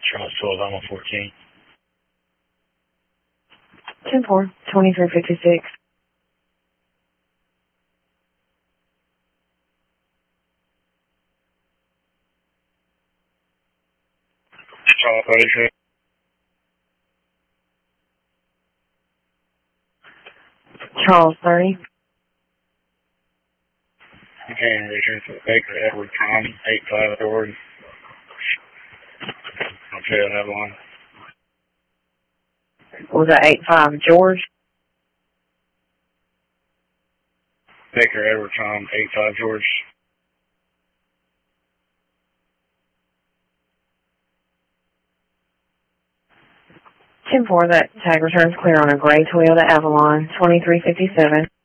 Charles 12, I'm on 14. 10-4, 2356. Charles 36. Charles 30. Okay, Richard, Baker, Edward, Tom, 85 George. Okay, I have one. Was that 85 George? Baker, Edward, Tom, 85 George. 10-4, that tag returns clear on a gray Toyota Avalon, 2357.